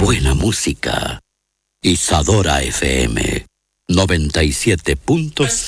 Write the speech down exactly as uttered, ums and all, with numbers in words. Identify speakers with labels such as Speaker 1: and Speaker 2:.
Speaker 1: buena música. Isadora F M noventa y siete punto cinco.